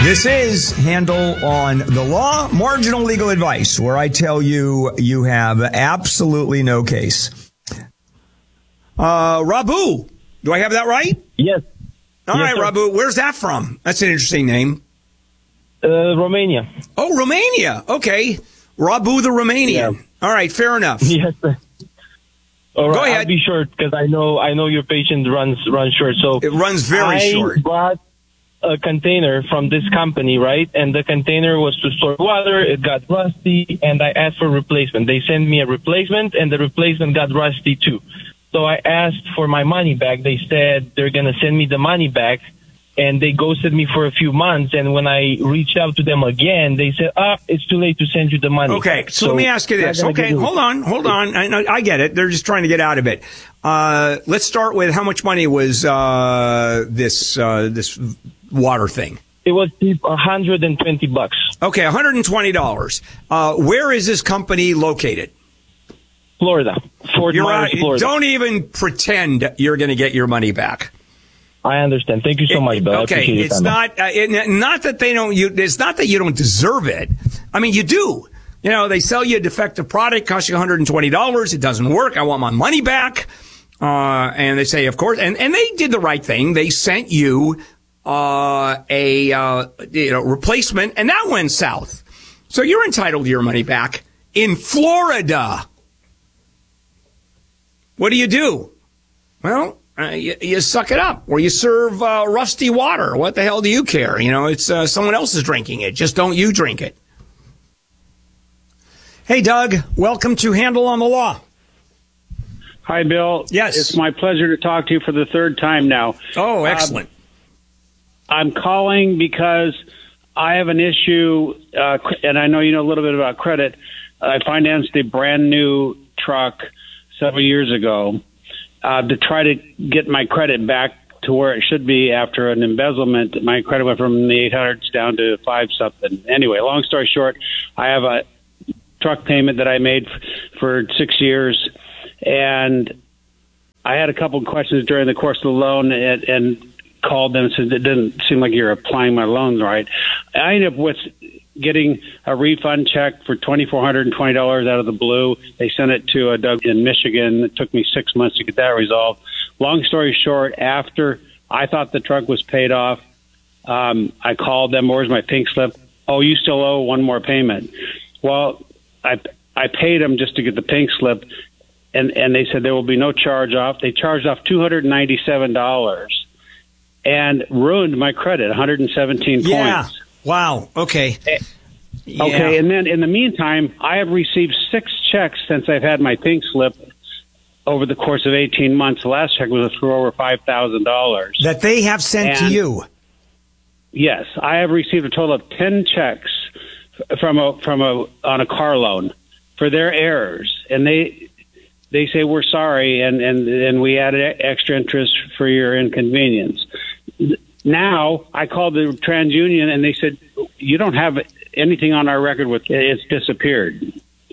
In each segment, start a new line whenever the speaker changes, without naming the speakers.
This is Handel on the Law, marginal legal advice, where I tell you you have absolutely no case. Rabu, do I have that right?
Yes.
All right, sir. Rabu, where's that from? That's an interesting name.
Romania.
Oh, Romania. Okay. Rabu the Romanian. Yeah. All right, fair enough.
Yes, sir. All right,
Go ahead.
I'll be short because I know your patience runs short. So
it runs very short.
I bought a container from this company, right? And the container was to store water. It got rusty, and I asked for replacement. They sent me a replacement, and the replacement got rusty too. So I asked for my money back. They said they're going to send me the money back, and they ghosted me for a few months. And when I reached out to them again, they said, it's too late to send you the money.
Okay, so let me ask you this. Okay, hold on. I get it. They're just trying to get out of it. Let's start with how much money was this water thing?
It was $120.
Okay, $120. Where is this company located?
Florida. Fort Myers, Florida.
Don't even pretend you're going to get your money back.
I understand. Thank you so much, Bill.
Okay, it's not that they don't. It's not that you don't deserve it. I mean, you do. You know, they sell you a defective product, costs you $120. It doesn't work. I want my money back. And they say, of course, and they did the right thing. They sent you a replacement, and that went south. So you're entitled to your money back in Florida. What do? Well, you suck it up, or you serve rusty water. What the hell do you care? You know, it's someone else is drinking it. Just don't you drink it. Hey, Doug, welcome to Handel on the Law.
Hi, Bill.
Yes.
It's my pleasure to talk to you for the third time now.
Oh, excellent.
I'm calling because I have an issue, and I know you know a little bit about credit. I financed a brand new truck several years ago to try to get my credit back to where it should be after an embezzlement. My credit went from the 800s down to 5-something. Anyway, long story short, I have a truck payment that I made for 6 years, and I had a couple of questions during the course of the loan and called them and said, it didn't seem like you're applying my loans right. I ended up with getting a refund check for $2,420 out of the blue. They sent it to a Doug in Michigan. It took me 6 months to get that resolved. Long story short, after I thought the truck was paid off, I called them, where's my pink slip? Oh, you still owe one more payment. Well, I paid them just to get the pink slip, and they said there will be no charge off. They charged off $297 and ruined my credit, 117 points.
Wow. Okay.
Yeah. Okay. And then in the meantime, I have received 6 checks since I've had my pink slip over the course of 18 months. The last check was for over $5,000
that they have sent to you.
Yes, I have received a total of 10 checks on a car loan for their errors, and they say we're sorry, and we added extra interest for your inconvenience. Now, I called the TransUnion, and they said, you don't have anything on our record with it. It's disappeared.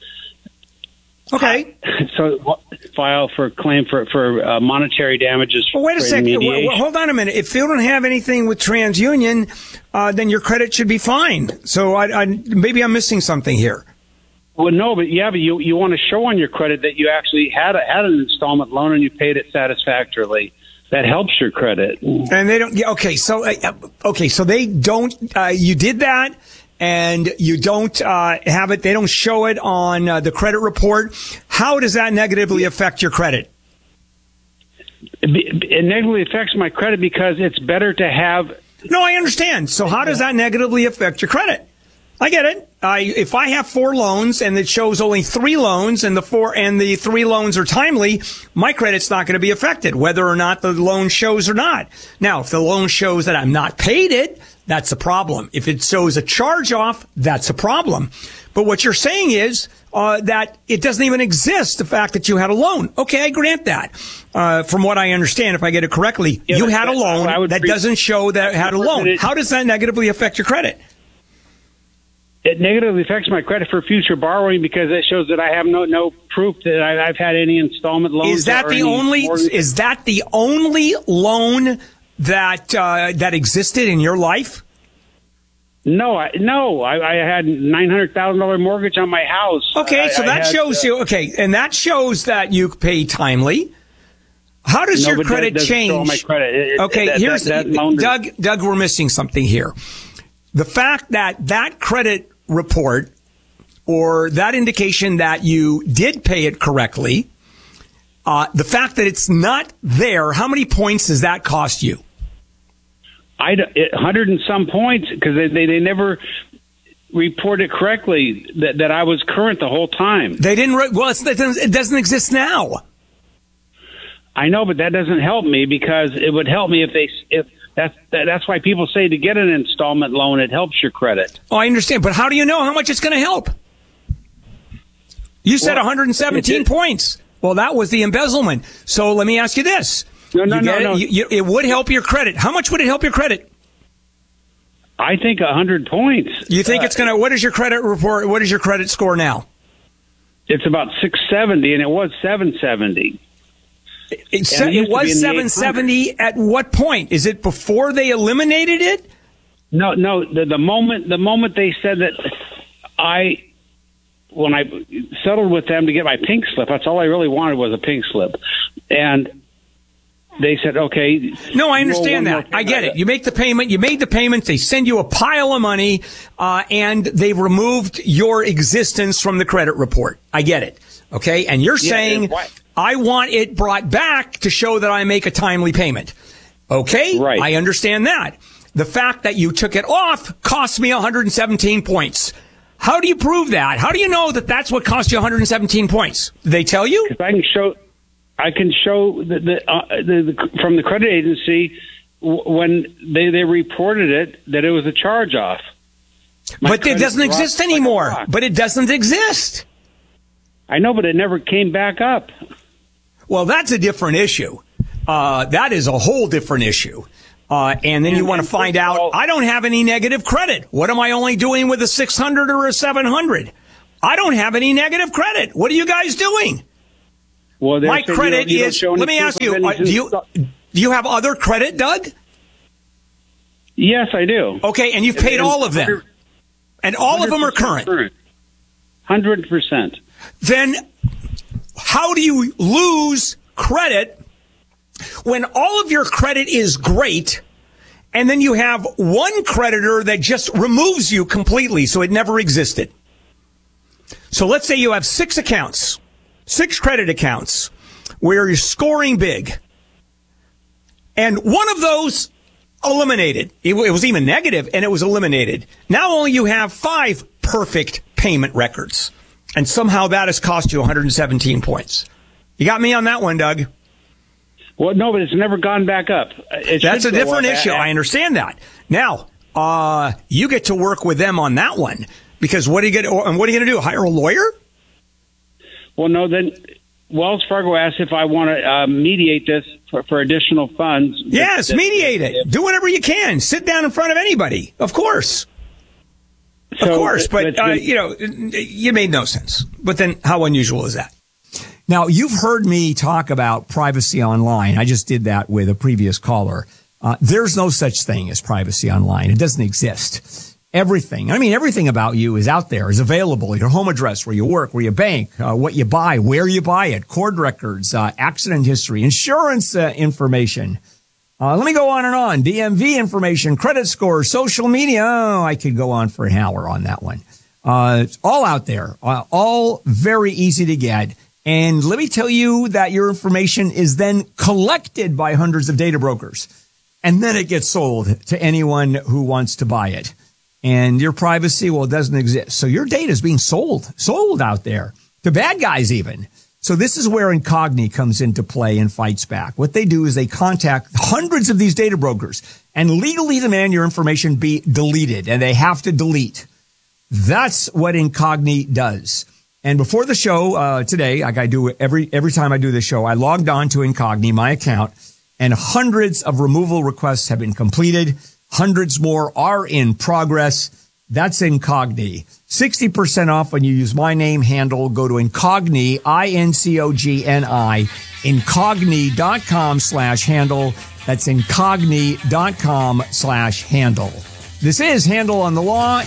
Okay.
So file for claim for monetary damages.
Well, wait a second. Hold on a minute. If you don't have anything with TransUnion, then your credit should be fine. So maybe I'm missing something here.
Well, no, but you want to show on your credit that you actually had an installment loan and you paid it satisfactorily. That helps your credit.
And they don't. Yeah, okay. So they don't. You did that, and you don't have it. They don't show it on the credit report. How does that negatively affect your credit?
It negatively affects my credit because it's better to have.
No, I understand. So how does that negatively affect your credit? I get it. If I have 4 loans and it shows only 3 loans and the 3 loans are timely, my credit's not going to be affected, whether or not the loan shows or not. Now, if the loan shows that I'm not paid it, that's a problem. If it shows a charge off, that's a problem. But what you're saying is that it doesn't even exist, the fact that you had a loan. Okay, I grant that. From what I understand, if I get it correctly, you had a loan that doesn't show that it had a loan. How does that negatively affect your credit?
It negatively affects my credit for future borrowing because it shows that I have no proof that I've had any installment loans.
Is that the only loan that existed in your life?
No, I had $900,000 mortgage on my house.
Okay, so that shows you. Okay, and that shows that you pay timely. How does your credit change?
Show my credit.
Okay, here's Doug. We're missing something here. The fact that credit report or that indication that you did pay it correctly, the fact that it's not there, how many points does that cost you?
100 and some points, because they never reported correctly that I was current the whole time.
They didn't. It doesn't exist now.
I know, but that doesn't help me, because it would help me if that's why people say to get an installment loan, it helps your credit.
Oh, I understand, but how do you know how much it's going to help? You said 117 points. Well, that was the embezzlement. So let me ask you this.
No.
It would help your credit. How much would it help your credit?
I think 100 points.
You think it's going to, what is your credit report? What is your credit score now?
It's about 670, and it was 770.
It was 770 at what point? Is it before they eliminated it?
No. The moment they said that when I settled with them to get my pink slip, that's all I really wanted was a pink slip. And they said, okay.
No, I understand that. I get it. You make the payment. You made the payment. They send you a pile of money, and they've removed your existence from the credit report. I get it. Okay. And you're saying, I want it brought back to show that I make a timely payment. Okay.
Right.
I understand that. The fact that you took it off cost me 117 points. How do you prove that? How do you know that that's what cost you 117 points? Did they tell you?
Because I can show from the credit agency when they reported it that it was a charge off.
But it doesn't exist anymore. But it doesn't exist.
I know, but it never came back up.
Well, that's a different issue. That is a whole different issue. And then you want to find out, I don't have any negative credit. What am I only doing with a 600 or a 700? I don't have any negative credit. What are you guys doing?
Well,
my credit is, let me ask you, do you have other credit, Doug?
Yes, I do.
Okay, and you've paid all of them. And all of them are current.
100%.
Then how do you lose credit when all of your credit is great, and then you have one creditor that just removes you completely, so it never existed? So let's say you have 6 credit accounts where you're scoring big, and one of those eliminated. It was even negative, and it was eliminated. Now only you have 5 perfect payment records, and somehow that has cost you 117 points. You got me on that one, Doug.
Well, no, but it's never gone back up.
That's a different issue. I understand that. Now, you get to work with them on that one, because what are you going to do? Hire a lawyer?
Well, no, then Wells Fargo asked if I want to mediate this for additional funds.
Yes, mediate it. Do whatever you can. Sit down in front of anybody. Of course. Of course. But, you made no sense. But then how unusual is that? Now, you've heard me talk about privacy online. I just did that with a previous caller. There's no such thing as privacy online. It doesn't exist. Everything about you is out there, is available. Your home address, where you work, where you bank, what you buy, where you buy it, court records, accident history, insurance information. Let me go on and on. DMV information, credit score, social media. Oh, I could go on for an hour on that one. It's all out there, all very easy to get. And let me tell you that your information is then collected by hundreds of data brokers, and then it gets sold to anyone who wants to buy it. And your privacy, well, it doesn't exist. So your data is being sold out there to bad guys even. So this is where Incogni comes into play and fights back. What they do is they contact hundreds of these data brokers and legally demand your information be deleted, and they have to delete. That's what Incogni does. And before the show today, like I do every time I do this show, I logged on to Incogni, my account, and hundreds of removal requests have been completed. Hundreds more are in progress. That's Incogni. 60% off when you use my name handle. Go to Incogni, Incogni, Incogni.com/handle. That's Incogni.com/handle. This is Handle on the Law.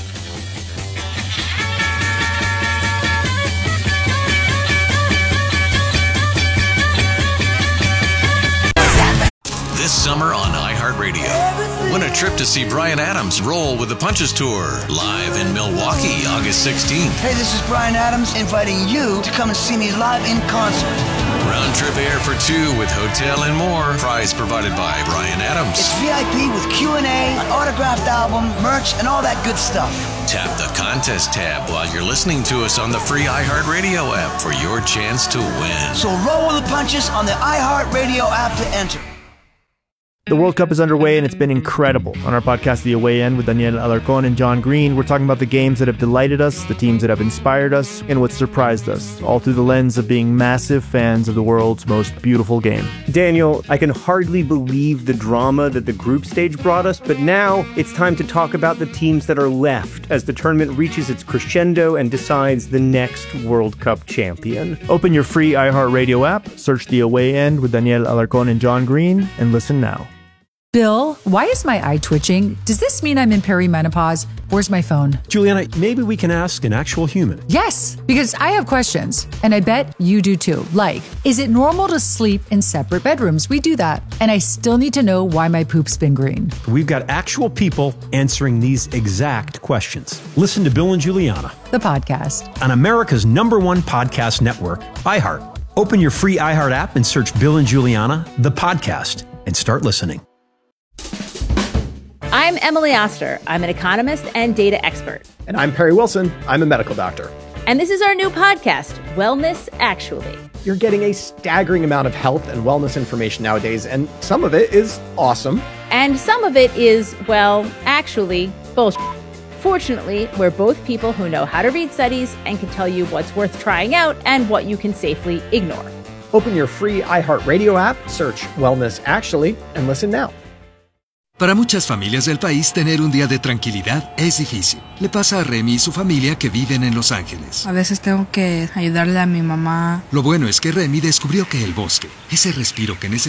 This summer on iHeartRadio. Win a trip to see Bryan Adams roll with the Punches Tour, live in Milwaukee, August 16th.
Hey, this is Bryan Adams inviting you to come and see me live in concert.
Round trip air for two with hotel and more. Prize provided by Bryan Adams.
It's VIP with Q&A, an autographed album, merch, and all that good stuff.
Tap the contest tab while you're listening to us on the free iHeartRadio app for your chance to win.
So roll with the punches on the iHeartRadio app to enter.
The World Cup is underway, and it's been incredible. On our podcast, The Away End, with Daniel Alarcón and John Green, we're talking about the games that have delighted us, the teams that have inspired us, and what surprised us, all through the lens of being massive fans of the world's most beautiful game.
Daniel, I can hardly believe the drama that the group stage brought us, but now it's time to talk about the teams that are left as the tournament reaches its crescendo and decides the next World Cup champion.
Open your free iHeartRadio app, search The Away End with Daniel Alarcón and John Green, and listen now.
Bill, why is my eye twitching? Does this mean I'm in perimenopause? Where's my phone?
Juliana, maybe we can ask an actual human.
Yes, because I have questions, and I bet you do too. Like, is it normal to sleep in separate bedrooms? We do that. And I still need to know why my poop's been green.
We've got actual people answering these exact questions. Listen to Bill and Juliana,
The podcast.
on America's #1 podcast network, iHeart. Open your free iHeart app and search Bill and Juliana, the podcast, and start listening.
I'm Emily Oster. I'm an economist and data expert.
And I'm Perry Wilson. I'm a medical doctor.
And this is our new podcast, Wellness Actually.
You're getting a staggering amount of health and wellness information nowadays, and some of it is awesome.
And some of it is, well, actually, bullshit. Fortunately, we're both people who know how to read studies and can tell you what's worth trying out and what you can safely ignore.
Open your free iHeartRadio app, search Wellness Actually, and listen now.
Para muchas familias del país, tener un día de tranquilidad es difícil. Le pasa a Remy y su familia que viven en Los Ángeles.
A veces tengo que ayudarle a mi mamá.
Lo bueno es que Remy descubrió que el bosque, ese respiro que necesita,